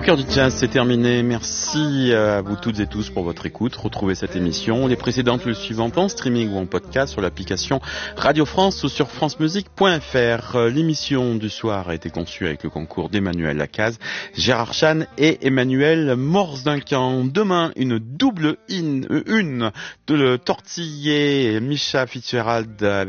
Au cœur du jazz, c'est terminé. Merci à vous toutes et tous pour votre écoute. Retrouvez cette émission, les précédentes, le suivant en streaming ou en podcast sur l'application Radio France ou sur francemusique.fr. L'émission du soir a été conçue avec le concours d'Emmanuel Lacaze, Gérard Chan et Emmanuel Morse-Duncan. Demain, une double une de le tortiller Misha Fitzgerald